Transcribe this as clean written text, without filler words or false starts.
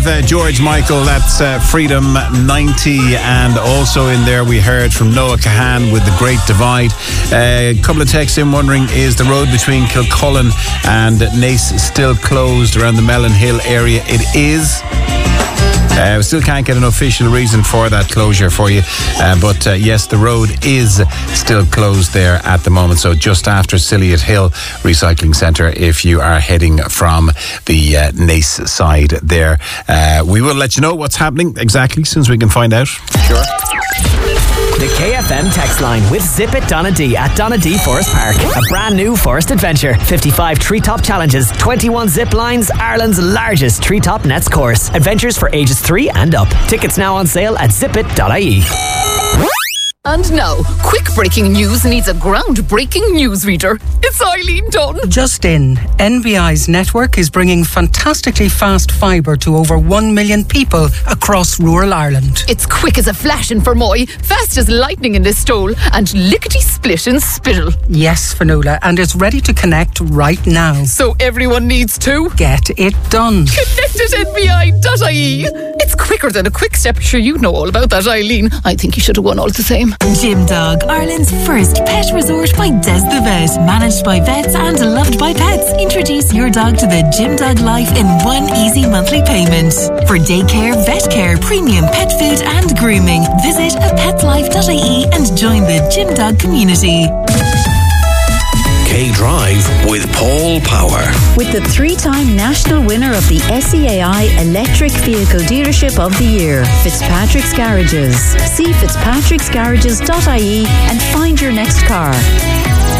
George Michael, that's Freedom 90, and also in there we heard from Noah Kahan with The Great Divide. A couple of texts in wondering, is the road between Kilcullen and Naas still closed around the Mellon Hill area? It is. We still can't get an official reason for that closure for you, but yes, the road is still closed there at the moment, so just after Silliot Hill Recycling Centre if you are heading from the Naas side there. We will let you know what's happening exactly as soon as we can find out. Sure. The KFM text line with Zip It Donadee at Donadee Forest Park. A brand new forest adventure. 55 treetop challenges, 21 zip lines, Ireland's largest treetop nets course. Adventures for ages 3 and up. Tickets now on sale at zipit.ie. And now, quick breaking news needs a groundbreaking newsreader. It's Eileen Dunn. Just in, NBI's network is bringing fantastically fast fibre to over 1 million people across rural Ireland. It's quick as a flash in Fermoy, fast as lightning in Listowel, and lickety-split in Spittle. Yes, Fionnuala, and it's ready to connect right now. So everyone needs to get it done. Connect at nbi.ie. It's quicker than a quick step. Sure, you know all about that, Eileen. I think you should have won all the same. Gym Dog, Ireland's first pet resort by Des the Vet. Managed by vets and loved by pets. Introduce your dog to the Gym Dog life in one easy monthly payment. For daycare, vet care, premium pet food and grooming, visit apetlife.ie and join the Gym Dog community. K-Drive with Paul Power. With the 3-time national winner of the SEAI Electric Vehicle Dealership of the Year, Fitzpatrick's Garages. See fitzpatricksgarages.ie and find your next car.